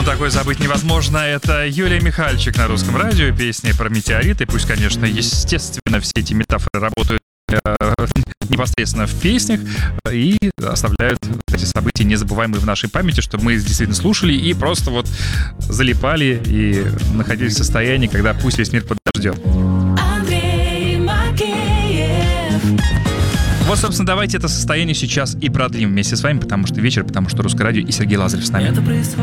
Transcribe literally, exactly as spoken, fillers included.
Такое забыть невозможно. Это Юлия Михальчик на Русском радио. Песни про метеориты. Пусть, конечно, естественно, все эти метафоры работают э, непосредственно в песнях и оставляют эти события незабываемые в нашей памяти, чтобы мы действительно слушали и просто вот залипали и находились в состоянии, когда пусть весь мир подождет. Вот, собственно, давайте это состояние сейчас и продлим вместе с вами, потому что вечер, потому что Русское радио и Сергей Лазарев с нами.